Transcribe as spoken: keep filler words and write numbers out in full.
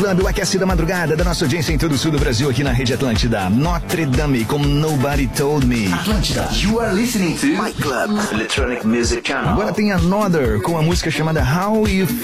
O aquece da madrugada da nossa audiência em todo o sul do Brasil, aqui na Rede Atlântida. Notre Dame com Nobody Told Me. Atlântida, you are listening to My Club Electronic Music Channel. Agora tem Another com a música chamada How You